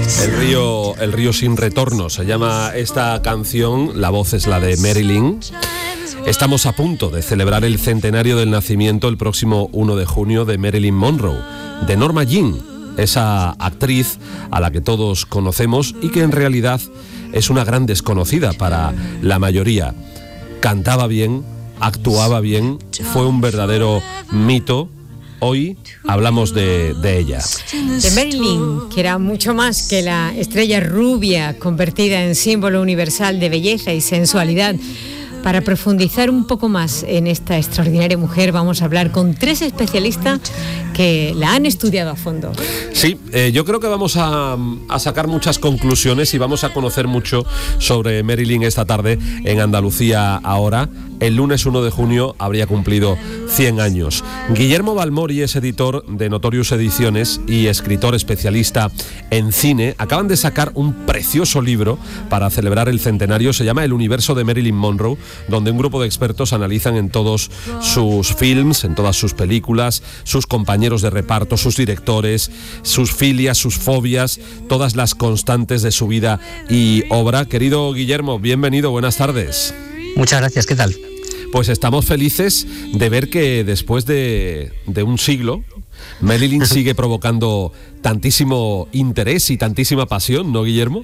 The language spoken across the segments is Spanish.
El río sin retorno se llama esta canción, la voz es la de Marilyn. Estamos a punto de celebrar el centenario del nacimiento el próximo 1 de junio de Marilyn Monroe, de Norma Jean, esa actriz a la que todos conocemos y que en realidad es una gran desconocida para la mayoría. Cantaba bien, actuaba bien, fue un verdadero mito. Hoy hablamos de ella. De Marilyn, que era mucho más que la estrella rubia convertida en símbolo universal de belleza y sensualidad. Para profundizar un poco más en esta extraordinaria mujer, vamos a hablar con 3 especialistas que la han estudiado a fondo. Sí, yo creo que vamos a sacar muchas conclusiones y vamos a conocer mucho sobre Marilyn esta tarde en Andalucía Ahora. El lunes 1 de junio habría cumplido 100 años. Guillermo Balmori es editor de Notorious Ediciones y escritor especialista en cine. Acaban de sacar un precioso libro para celebrar el centenario. Se llama El universo de Marilyn Monroe, donde un grupo de expertos analizan en todos sus films, en todas sus películas, sus compañeros de reparto, sus directores, sus filias, sus fobias, todas las constantes de su vida y obra. Querido Guillermo, bienvenido, buenas tardes. Muchas gracias, ¿qué tal? Pues estamos felices de ver que después de un siglo, Marilyn sigue provocando tantísimo interés y tantísima pasión, ¿no, Guillermo?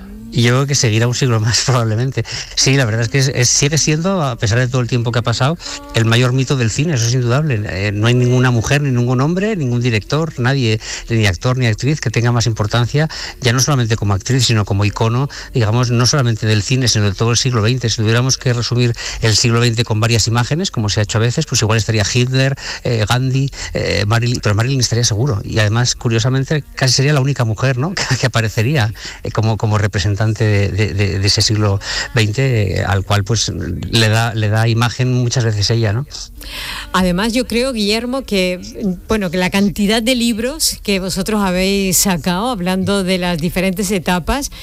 Y yo creo que seguirá un siglo más probablemente. Sí, la verdad es que sigue siendo, a pesar de todo el tiempo que ha pasado, el mayor mito del cine, eso es indudable. No hay ninguna mujer, ni ningún hombre, ningún director, nadie, ni actor ni actriz que tenga más importancia, ya no solamente como actriz, sino como icono, digamos, no solamente del cine, sino de todo el siglo XX. Si tuviéramos que resumir el siglo XX con varias imágenes, como se ha hecho a veces, pues igual estaría Hitler, Gandhi, Marilyn, pero Marilyn estaría seguro. Y además, curiosamente, casi sería la única mujer, ¿no?, que aparecería como representante de ese siglo XX, al cual pues le da imagen muchas veces ella, ¿no? Además, yo creo, Guillermo, que la cantidad de libros que vosotros habéis sacado hablando de las diferentes etapas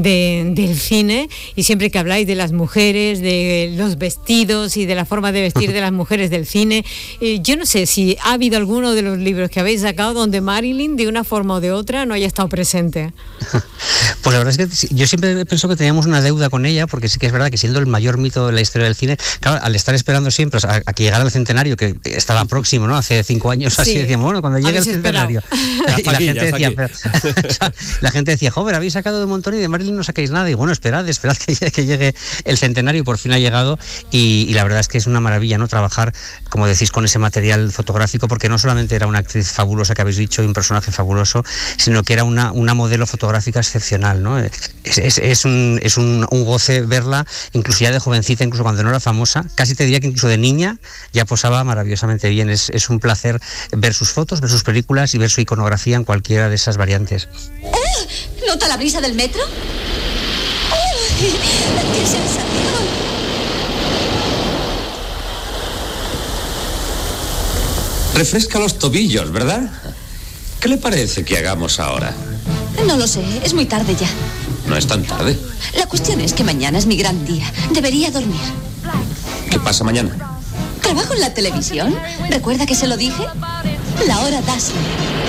del cine, y siempre que habláis de las mujeres, de los vestidos y de la forma de vestir de las mujeres del cine, yo no sé si ha habido alguno de los libros que habéis sacado donde Marilyn, de una forma o de otra, no haya estado presente. Pues la verdad es que yo siempre pienso que teníamos una deuda con ella, porque sí que es verdad que siendo el mayor mito de la historia del cine, claro, al estar esperando siempre a que llegara el centenario, que estaba próximo, ¿no? Hace 5 años así, decíamos, bueno, cuando llegue el centenario. Y la gente decía, joder, habéis sacado de un montón y de Marilyn no saquéis nada. Y bueno, esperad que llegue el centenario, y por fin ha llegado. Y la verdad es que es una maravilla, ¿no?, trabajar, como decís, con ese material fotográfico, porque no solamente era una actriz fabulosa, que habéis dicho, y un personaje fabuloso, sino que era una modelo fotográfica excepcional, ¿no? Es un goce verla, incluso ya de jovencita, incluso cuando no era famosa, casi te diría que incluso de niña ya posaba maravillosamente bien. Es un placer ver sus fotos, ver sus películas y ver su iconografía en cualquiera de esas variantes. ¿Nota la brisa del metro? ¡Qué sensación! Refresca los tobillos, ¿verdad? ¿Qué le parece que hagamos ahora? No lo sé, es muy tarde ya. No es tan tarde. La cuestión es que mañana es mi gran día. Debería dormir. ¿Qué pasa mañana? ¿Trabajo en la televisión? ¿Recuerda que se lo dije? La hora Dazzler.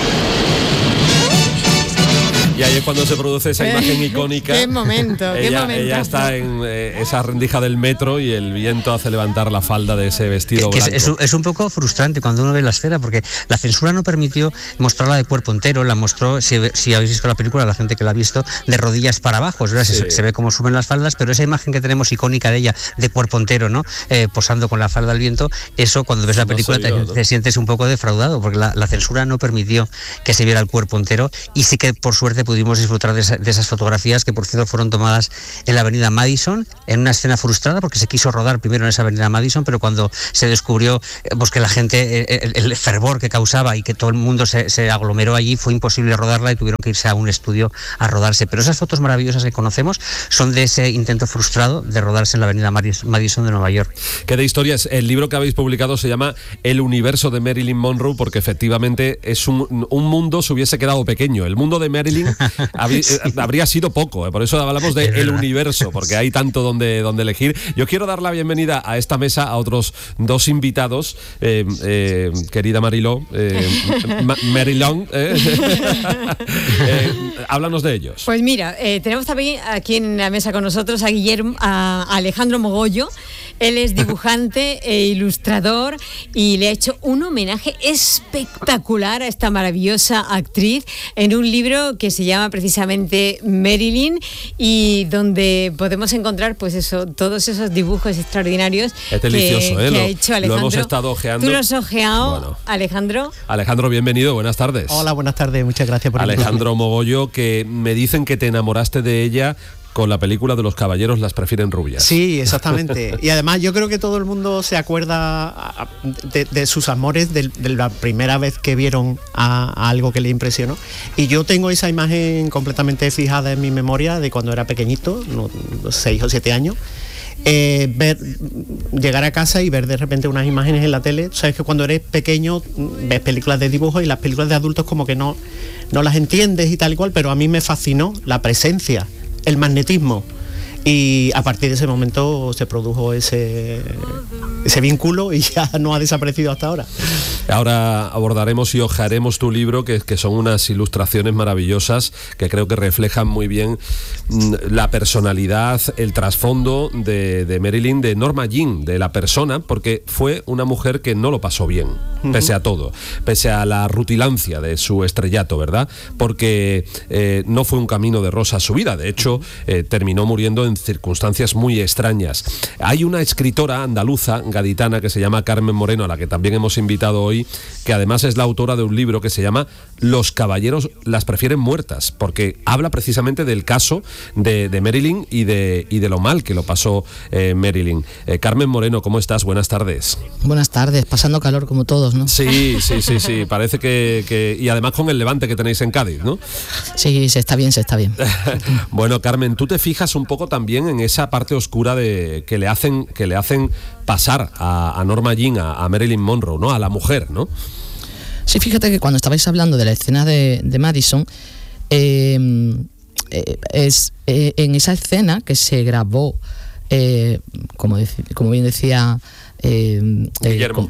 Y ahí es cuando se produce esa imagen icónica. ¡Qué momento! Ella está en esa rendija del metro y el viento hace levantar la falda de ese vestido blanco. Es un poco frustrante cuando uno ve la escena, porque la censura no permitió mostrarla de cuerpo entero, la mostró, si habéis visto la película, la gente que la ha visto, de rodillas para abajo. Sí. Se ve cómo suben las faldas, pero esa imagen que tenemos icónica de ella, de cuerpo entero, ¿no?, posando con la falda al viento, eso cuando ves la película te sientes un poco defraudado, porque la censura no permitió que se viera el cuerpo entero, y sí que por suerte pudimos disfrutar de esas fotografías, que por cierto fueron tomadas en la avenida Madison, en una escena frustrada porque se quiso rodar primero en esa avenida Madison, pero cuando se descubrió pues que la gente, el fervor que causaba y que todo el mundo se aglomeró allí, fue imposible rodarla y tuvieron que irse a un estudio a rodarse. Pero esas fotos maravillosas que conocemos son de ese intento frustrado de rodarse en la avenida Madison de Nueva York. ¿Qué de historias? El libro que habéis publicado se llama El universo de Marilyn Monroe, porque efectivamente es un mundo se hubiese quedado pequeño. El mundo de Marilyn habría sido poco, por eso hablamos de el universo, porque hay tanto donde elegir. Yo quiero dar la bienvenida a esta mesa a otros dos invitados, querida Mariló, Marilón, háblanos de ellos. Pues mira, tenemos también aquí en la mesa con nosotros a Alejandro Mogollo. Él es dibujante e ilustrador y le ha hecho un homenaje espectacular a esta maravillosa actriz en un libro que se llama precisamente Marilyn, y donde podemos encontrar pues eso, todos esos dibujos extraordinarios. Es delicioso, que ha hecho Alejandro. Lo hemos estado ojeando. ¿Tú lo has ojeado, bueno. Alejandro? Alejandro, bienvenido, buenas tardes. Hola, buenas tardes, muchas gracias por Alejandro Mogollo, que me dicen que te enamoraste de ella con la película de Los caballeros las prefieren rubias. Sí, exactamente. Y además yo creo que todo el mundo se acuerda de sus amores de la primera vez que vieron a algo que le impresionó. Y yo tengo esa imagen completamente fijada en mi memoria de cuando era pequeñito, 6 o 7 años. Llegar a casa y ver de repente unas imágenes en la tele. Sabes que cuando eres pequeño ves películas de dibujo y las películas de adultos como que no las entiendes y tal y cual, pero a mí me fascinó la presencia, el magnetismo, y a partir de ese momento se produjo ese vínculo y ya no ha desaparecido hasta ahora. Ahora abordaremos y hojearemos tu libro, que son unas ilustraciones maravillosas que creo que reflejan muy bien la personalidad, el trasfondo de Marilyn, de Norma Jean, de la persona, porque fue una mujer que no lo pasó bien, pese a todo, pese a la rutilancia de su estrellato, ¿verdad? Porque no fue un camino de rosas su vida, de hecho terminó muriendo en circunstancias muy extrañas. Hay una escritora andaluza, gaditana, que se llama Carmen Moreno, a la que también hemos invitado hoy, que además es la autora de un libro que se llama Los caballeros las prefieren muertas, porque habla precisamente del caso de Marilyn y de lo mal que lo pasó Marilyn. Carmen Moreno, ¿cómo estás? Buenas tardes. Buenas tardes, pasando calor como todos, ¿no? Sí, parece que y además con el levante que tenéis en Cádiz, ¿no? Sí, se está bien. Bueno, Carmen, tú te fijas un poco también en esa parte oscura que le hacen pasar a Norma Jean, a Marilyn Monroe, ¿no? A la mujer, ¿no? Sí, fíjate que cuando estabais hablando de la escena de Madison, en esa escena que se grabó, como bien decía Guillermo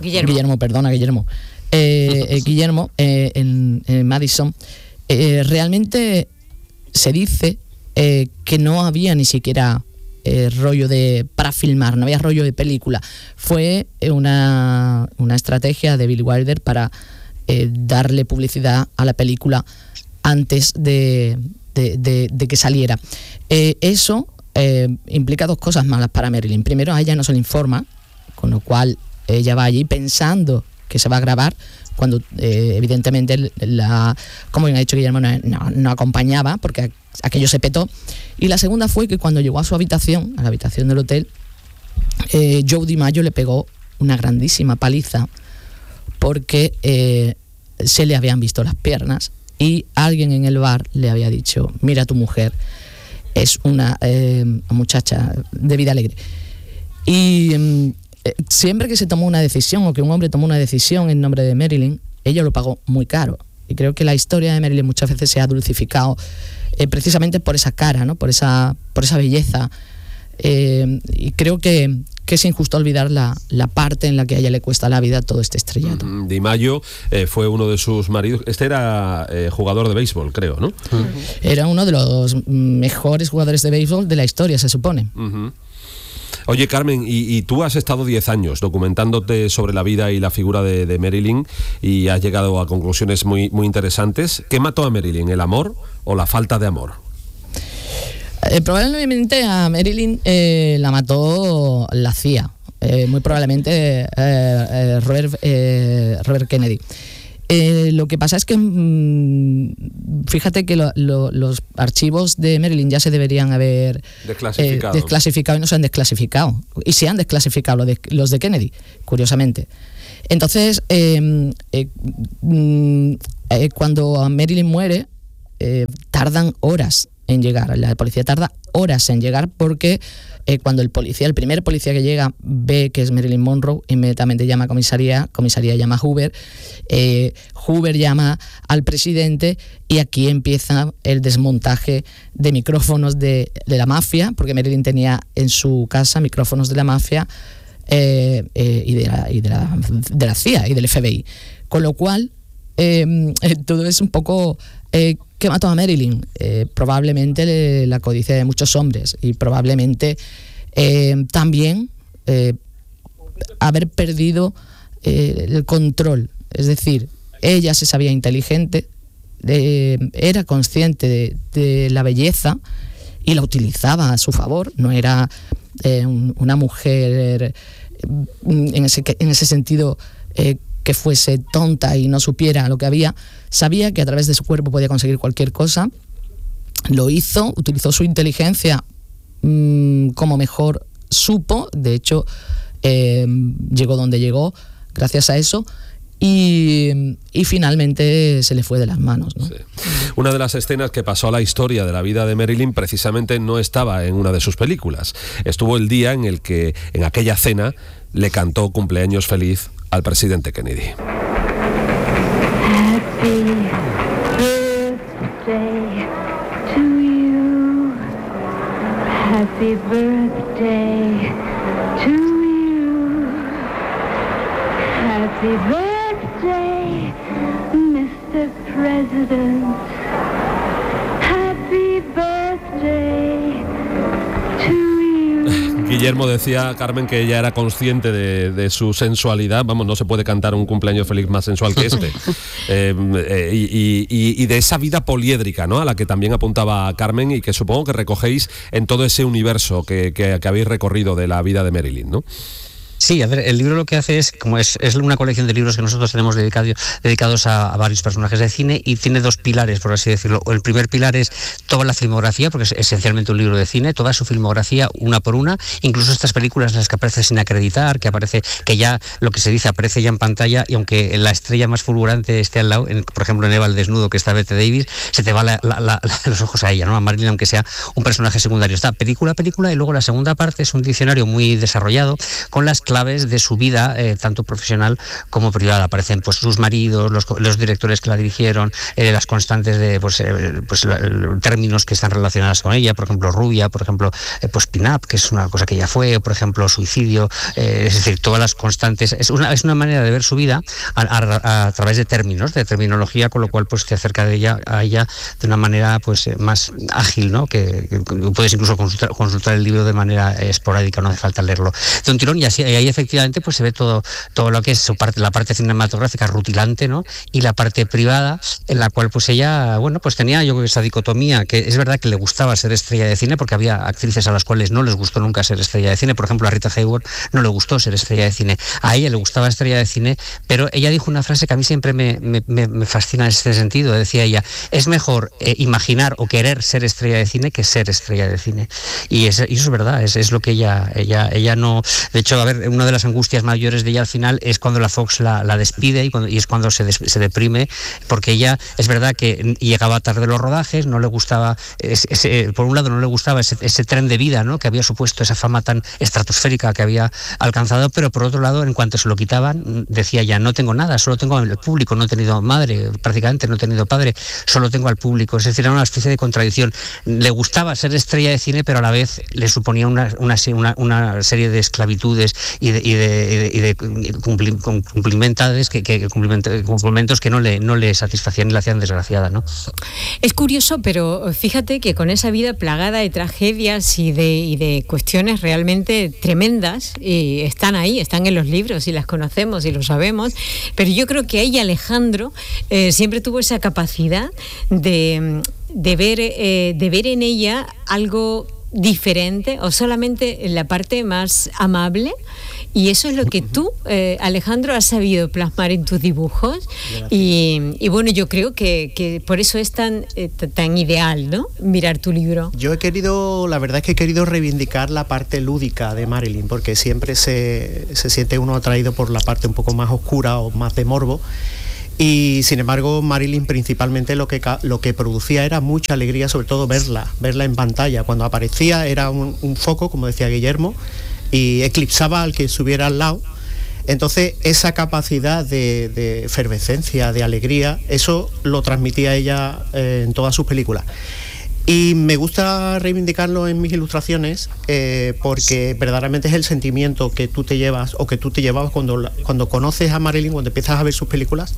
en Madison, realmente se dice que no había ni siquiera rollo para filmar, no había rollo de película. Fue una estrategia de Billy Wilder para darle publicidad a la película antes de que saliera. Eso implica dos cosas malas para Marilyn. Primero, a ella no se le informa, con lo cual ella va allí pensando que se va a grabar, cuando evidentemente como bien ha dicho Guillermo, no acompañaba, porque aquello se petó. Y la segunda fue que cuando llegó a su habitación, a la habitación del hotel, Joe DiMaggio le pegó una grandísima paliza, porque se le habían visto las piernas y alguien en el bar le había dicho: mira, tu mujer es una muchacha de vida alegre. Y siempre que se tomó una decisión, o que un hombre tomó una decisión en nombre de Marilyn, ella lo pagó muy caro. Y creo que la historia de Marilyn muchas veces se ha dulcificado precisamente por esa cara, ¿no? por esa belleza. Y creo que es injusto olvidar la parte en la que a ella le cuesta la vida todo este estrellato. DiMaggio fue uno de sus maridos. Este era jugador de béisbol, creo, ¿no? Era uno de los mejores jugadores de béisbol de la historia, se supone. Oye, Carmen, y tú has estado 10 años documentándote sobre la vida y la figura de Marilyn, y has llegado a conclusiones muy, muy interesantes. ¿Qué mató a Marilyn, el amor o la falta de amor? Probablemente a Marilyn la mató la CIA, muy probablemente Robert Kennedy. Lo que pasa es que fíjate que los archivos de Marilyn ya se deberían haber desclasificado y no se han desclasificado, y se han desclasificado los de Kennedy, curiosamente. Entonces cuando Marilyn muere, tardan horas en llegar, la policía tarda horas en llegar porque cuando el primer policía que llega ve que es Marilyn Monroe, inmediatamente llama a comisaría llama a Hoover, Hoover llama al presidente y aquí empieza el desmontaje de micrófonos de la mafia, porque Marilyn tenía en su casa micrófonos de la mafia y de la CIA y del FBI, con lo cual todo es un poco ¿qué mató a Marilyn? Probablemente la codicia de muchos hombres y probablemente también haber perdido el control, es decir, ella se sabía inteligente, era consciente de la belleza y la utilizaba a su favor, no era una mujer en ese sentido que fuese tonta y no supiera lo que había, sabía que a través de su cuerpo podía conseguir cualquier cosa, lo hizo, utilizó su inteligencia como mejor supo, de hecho llegó donde llegó gracias a eso, y finalmente se le fue de las manos, ¿no? Sí. Una de las escenas que pasó a la historia de la vida de Marilyn precisamente no estaba en una de sus películas. Estuvo el día en el que, en aquella cena, le cantó cumpleaños feliz al presidente Kennedy. Happy birthday to you. Happy birthday to you. Happy birthday, Mr. President. Happy birthday to you. Guillermo decía, Carmen, que ella era consciente de su sensualidad. Vamos, no se puede cantar un cumpleaños feliz más sensual que este. Y de esa vida poliédrica, ¿no?, a la que también apuntaba Carmen y que supongo que recogéis en todo ese universo que habéis recorrido de la vida de Marilyn, ¿no? Sí, a ver, el libro lo que hace es una colección de libros que nosotros tenemos dedicados a varios personajes de cine, y tiene dos pilares, por así decirlo. El primer pilar es toda la filmografía, porque es esencialmente un libro de cine, toda su filmografía una por una, incluso estas películas en las que aparece sin acreditar, que aparece, que ya lo que se dice aparece ya en pantalla, y aunque la estrella más fulgurante esté al lado, por ejemplo en Eva el desnudo, que está Bette Davis, se te va los ojos a ella, ¿no?, a Marilyn, aunque sea un personaje secundario. Está película, y luego la segunda parte es un diccionario muy desarrollado con las claves de su vida, tanto profesional como privada. Aparecen pues sus maridos, los directores que la dirigieron, las constantes de términos que están relacionadas con ella, por ejemplo rubia, por ejemplo pin-up, que es una cosa que ella fue, por ejemplo suicidio, es decir, todas las constantes. Es una manera de ver su vida a través de términos, de terminología, con lo cual pues te acerca a ella de una manera pues más ágil, ¿no?, que puedes incluso consultar el libro de manera esporádica, no hace falta leerlo de un tirón, y así ahí efectivamente pues se ve todo lo que es su parte, la parte cinematográfica rutilante, ¿no?, y la parte privada, en la cual pues ella, bueno, pues tenía, yo creo, esa dicotomía, que es verdad que le gustaba ser estrella de cine, porque había actrices a las cuales no les gustó nunca ser estrella de cine. Por ejemplo, a Rita Hayworth no le gustó ser estrella de cine, a ella le gustaba estrella de cine, pero ella dijo una frase que a mí siempre me fascina en este sentido. Decía ella: es mejor imaginar o querer ser estrella de cine que ser estrella de cine. Y eso es verdad, es lo que ella no... De hecho, a ver, una de las angustias mayores de ella al final es cuando la Fox la despide, y es cuando se deprime, porque ella, es verdad que llegaba tarde a los rodajes, no le gustaba, por un lado no le gustaba ese tren de vida, ¿no?, que había supuesto esa fama tan estratosférica que había alcanzado, pero por otro lado, en cuanto se lo quitaban, decía ya: no tengo nada, solo tengo al público, no he tenido madre, prácticamente no he tenido padre, solo tengo al público. Es decir, era una especie de contradicción. Le gustaba ser estrella de cine, pero a la vez le suponía una serie de esclavitudes y de cumplimentos que no le satisfacían y la hacían desgraciada, ¿no? Es curioso, pero fíjate que con esa vida plagada de tragedias y de cuestiones realmente tremendas, y están ahí, están en los libros y las conocemos y lo sabemos, pero yo creo que ella, Alejandro, siempre tuvo esa capacidad de ver en ella algo diferente, o solamente la parte más amable, y eso es lo que tú, Alejandro, has sabido plasmar en tus dibujos. Y bueno, yo creo que por eso es tan ideal, ¿no?, mirar tu libro. La verdad es que he querido reivindicar la parte lúdica de Marilyn, porque siempre se siente uno atraído por la parte un poco más oscura o más de morbo. Y sin embargo, Marilyn principalmente lo que producía era mucha alegría, sobre todo verla en pantalla. Cuando aparecía era un foco, como decía Guillermo, y eclipsaba al que estuviera al lado. Entonces, esa capacidad de efervescencia, de alegría, eso lo transmitía ella en todas sus películas. Y me gusta reivindicarlo en mis ilustraciones porque verdaderamente es el sentimiento que tú te llevas o que tú te llevabas cuando conoces a Marilyn, cuando empiezas a ver sus películas,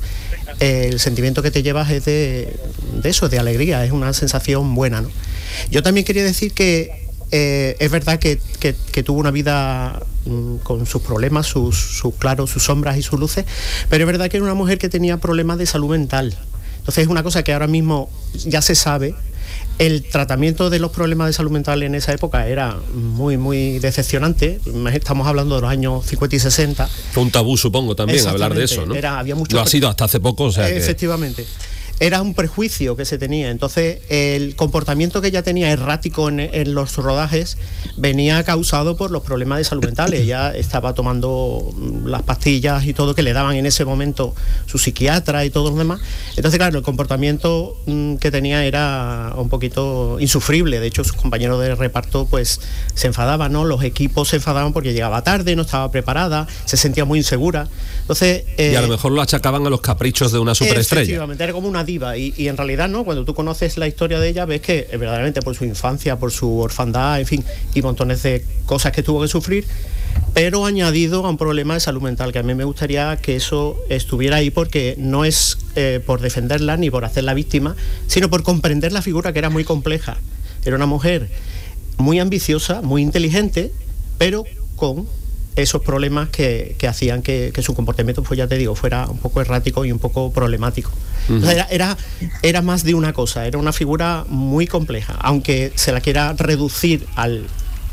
el sentimiento que te llevas es de eso, de alegría, es una sensación buena, ¿no? Yo también quería decir que es verdad que tuvo una vida con sus problemas, sus claros, sus sombras y sus luces, pero es verdad que era una mujer que tenía problemas de salud mental. Entonces es una cosa que ahora mismo ya se sabe. El tratamiento de los problemas de salud mental en esa época era muy, muy decepcionante. Estamos hablando de los años 50 y 60. Fue un tabú, supongo, también hablar de eso, ¿no? Había mucho Lo ha sido hasta hace poco, o sea efectivamente. Era un prejuicio que se tenía. Entonces, el comportamiento que ella tenía errático en los rodajes venía causado por los problemas de salud mental. Ella estaba tomando las pastillas y todo que le daban en ese momento su psiquiatra y todo lo demás. Entonces, claro, el comportamiento que tenía era un poquito insufrible. De hecho, sus compañeros de reparto pues se enfadaban, ¿no? Los equipos se enfadaban porque llegaba tarde, no estaba preparada, se sentía muy insegura. Entonces, y a lo mejor lo achacaban a los caprichos de una superestrella. Efectivamente, era como una diva y en realidad no, cuando tú conoces la historia de ella ves que verdaderamente por su infancia, por su orfandad, en fin, y montones de cosas que tuvo que sufrir, pero añadido a un problema de salud mental, que a mí me gustaría que eso estuviera ahí porque no es por defenderla ni por hacerla víctima, sino por comprender la figura, que era muy compleja. Era una mujer muy ambiciosa, muy inteligente, pero con esos problemas que hacían que su comportamiento, pues ya te digo, fuera un poco errático y un poco problemático. O sea, era más de una cosa, era una figura muy compleja, aunque se la quiera reducir al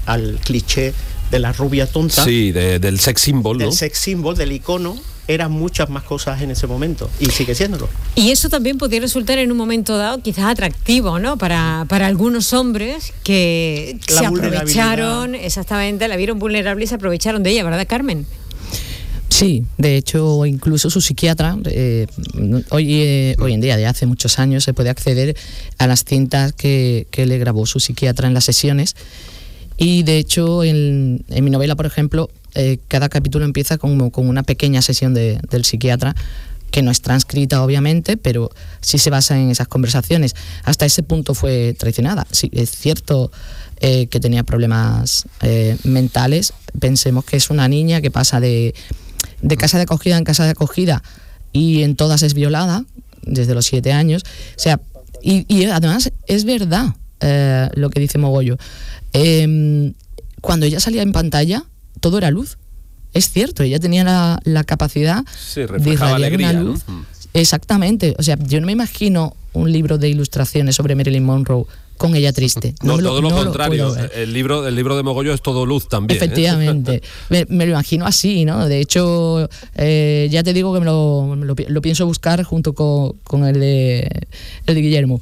cliché de la rubia tonta. Sí, del sex symbol, ¿no? Del sex symbol, del icono. Eran muchas más cosas en ese momento y sigue siéndolo. Y eso también podría resultar en un momento dado quizás atractivo, ¿no? Para algunos hombres que se aprovecharon, exactamente, la vieron vulnerable y se aprovecharon de ella, ¿verdad, Carmen? Sí, de hecho, incluso su psiquiatra, hoy en día, de hace muchos años, se puede acceder a las cintas que le grabó su psiquiatra en las sesiones. Y de hecho, en mi novela, por ejemplo, cada capítulo empieza con una pequeña sesión del psiquiatra, que no es transcrita obviamente, pero sí se basa en esas conversaciones. Hasta ese punto fue traicionada. Sí, es cierto que tenía problemas mentales. Pensemos que es una niña que pasa de casa de acogida en casa de acogida y en todas es violada desde los 7 años. O sea, y además es verdad lo que dice Mogollo. Cuando ella salía en pantalla, todo era luz. Es cierto, ella tenía la capacidad de irradiar una luz. ¿No? Exactamente. O sea, yo no me imagino un libro de ilustraciones sobre Marilyn Monroe con ella triste. No, todo lo contrario. El libro de Mogollo es todo luz también. Efectivamente. Me lo imagino así, ¿no? De hecho, ya te digo que lo pienso buscar junto con el de Guillermo.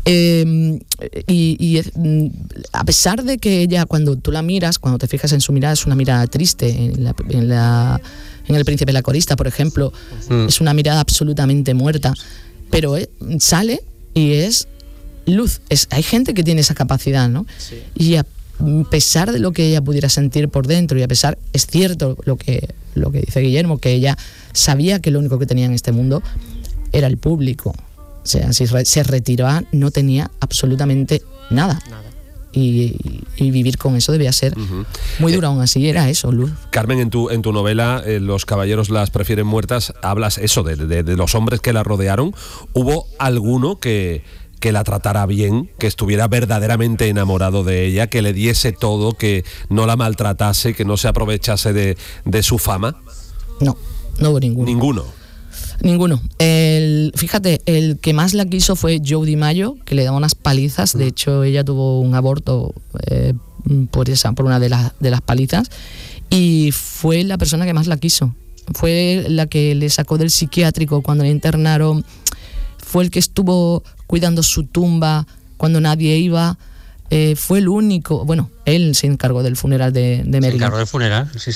A pesar de que ella, cuando tú la miras, cuando te fijas en su mirada, es una mirada triste. En El Príncipe y la Corista, por ejemplo, es una mirada absolutamente muerta. Pero sale y es luz. Hay gente que tiene esa capacidad, ¿no? Sí. Y a pesar de lo que ella pudiera sentir por dentro, y a pesar, es cierto lo que dice Guillermo, que ella sabía que lo único que tenía en este mundo era el público. O sea, si se retiró, no tenía absolutamente nada. Y vivir con eso debía ser muy duro, aún así era eso, luz. Carmen, en tu novela Los caballeros las prefieren muertas, hablas eso de los hombres que la rodearon. ¿Hubo alguno que la tratara bien, que estuviera verdaderamente enamorado de ella, que le diese todo, que no la maltratase, que no se aprovechase de su fama? No hubo ninguno. Ninguno. Fíjate, el que más la quiso fue Joe DiMaggio, que le daba unas palizas. De hecho, ella tuvo un aborto por una de las palizas, y fue la persona que más la quiso. Fue la que le sacó del psiquiátrico cuando le internaron. Fue el que estuvo cuidando su tumba cuando nadie iba. Fue el único, bueno, él se encargó del funeral de Se Marilyn. encargó del funeral, sí.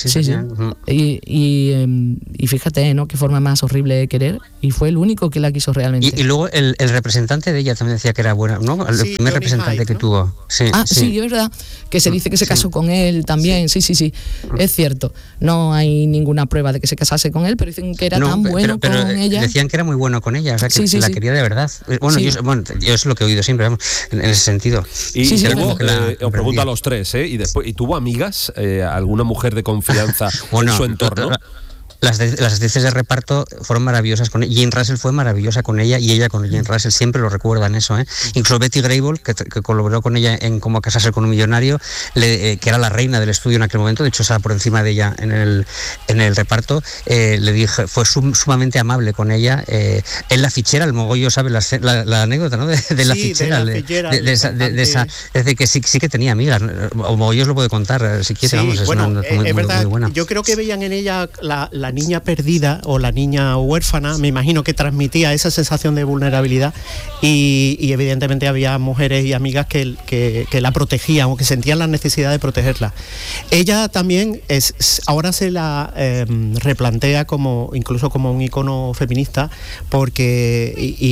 Y fíjate, ¿no? Qué forma más horrible de querer, y fue el único que la quiso realmente. Y luego el representante de ella también decía que era buena, ¿no? El Sí, primer Johnny representante Hyde, que ¿no? tuvo. Sí, Sí, es verdad, que se dice que se casó con él también, sí, es cierto. No hay ninguna prueba de que se casase con él, pero dicen que era tan bueno pero con ella. decían que era muy bueno con ella, o sea, que Sí, la sí. quería de verdad. Bueno, Sí. yo es lo que he oído siempre, vamos, en ese sentido. Y Sí, tuvo, como que os pregunto a los tres, ¿y tuvo amigas, alguna mujer de confianza en su entorno? Las actrices de reparto fueron maravillosas con ella. Jane Russell fue maravillosa con ella, y ella con Jane Russell siempre lo recuerdan eso, ¿eh? Incluso Betty Grable, que colaboró con ella en Cómo casarse con un millonario, que era la reina del estudio en aquel momento, de hecho estaba por encima de ella en el reparto, le dije, fue sumamente amable con ella. En La Fichera, el mogollo sabe la anécdota, ¿no? De La Fichera, de esa, es decir, que sí que tenía amigas, o mogollo os lo puede contar si quiere, Sí, vamos, es bueno, una es verdad, muy buena. yo creo que veían en ella la niña perdida o la niña huérfana, me imagino que transmitía esa sensación de vulnerabilidad, y evidentemente había mujeres y amigas que la protegían o que sentían la necesidad de protegerla. Ella también ahora se la replantea incluso como un icono feminista, porque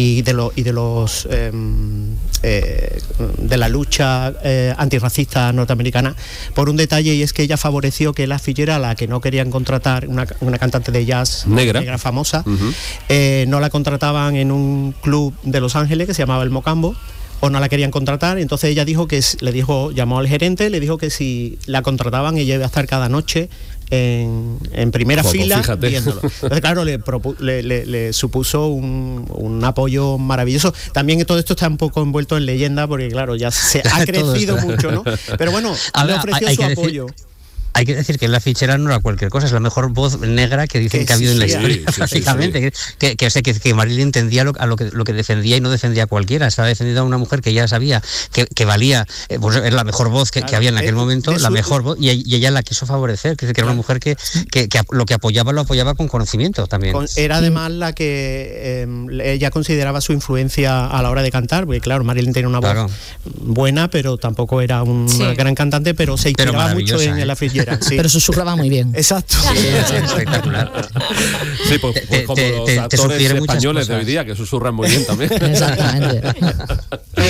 de la lucha antirracista norteamericana, por un detalle, y es que ella favoreció que Ella Fitzgerald, a la que no querían contratar, una cantante de jazz negra famosa, no la contrataban en un club de Los Ángeles que se llamaba El Mocambo, o no la querían contratar. Entonces ella llamó al gerente, le dijo que si la contrataban ella iba a estar cada noche en primera fila viéndolo. Entonces, claro, le supuso un apoyo maravilloso. También todo esto está un poco envuelto en leyenda, porque claro, ya se ha crecido mucho, ¿no? Pero bueno, le ofreció su apoyo. Hay que decir que Ella Fitzgerald no era cualquier cosa, es la mejor voz negra que dicen que ha habido en la historia, prácticamente. Que Marilyn entendía lo que defendía, y no defendía a cualquiera, estaba defendiendo a una mujer que ya sabía que valía, pues era la mejor voz que había en aquel momento, la mejor voz, y ella la quiso favorecer, que era una mujer que lo que apoyaba lo apoyaba con conocimiento también. Era además la que ella consideraba su influencia a la hora de cantar, porque claro, Marilyn tenía una voz buena, pero tampoco era una gran cantante, pero se inspiraba mucho en Ella Fitzgerald. Sí. Pero susurraba muy bien. Exacto. Sí, espectacular. Sí, pues como los actores españoles de hoy día, que susurran muy bien también. Exactamente.